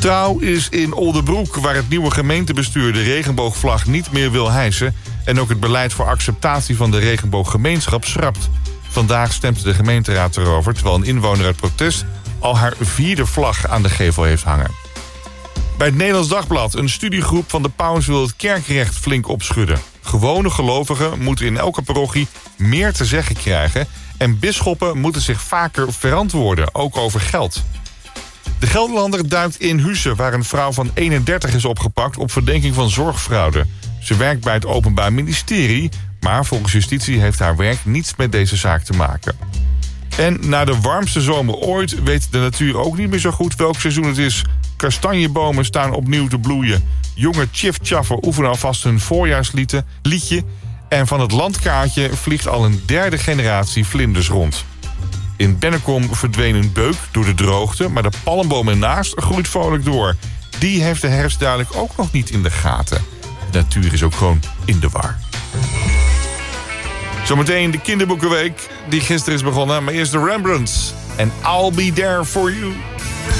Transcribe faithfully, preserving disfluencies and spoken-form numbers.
Trouw is in Oldebroek, waar het nieuwe gemeentebestuur de regenboogvlag niet meer wil hijsen en ook het beleid voor acceptatie van de regenbooggemeenschap schrapt. Vandaag stemde de gemeenteraad erover, terwijl een inwoner uit protest al haar vierde vlag aan de gevel heeft hangen. Bij het Nederlands Dagblad, een studiegroep van de paus wil het kerkrecht flink opschudden. Gewone gelovigen moeten in elke parochie meer te zeggen krijgen en bisschoppen moeten zich vaker verantwoorden, ook over geld. De Gelderlander duikt in Huissen, waar een vrouw van eenendertig is opgepakt op verdenking van zorgfraude. Ze werkt bij het Openbaar Ministerie, maar volgens justitie heeft haar werk niets met deze zaak te maken. En na de warmste zomer ooit weet de natuur ook niet meer zo goed welk seizoen het is. Kastanjebomen staan opnieuw te bloeien. Jonge tjifchaffen oefenen alvast hun voorjaarsliedje. En van het landkaartje vliegt al een derde generatie vlinders rond. In Bennekom verdween een beuk door de droogte, maar de palmboom ernaast groeit vrolijk door. Die heeft de herfst duidelijk ook nog niet in de gaten. De natuur is ook gewoon in de war. Zometeen de kinderboekenweek, die gisteren is begonnen. Maar eerst de Rembrandts en I'll Be There For You.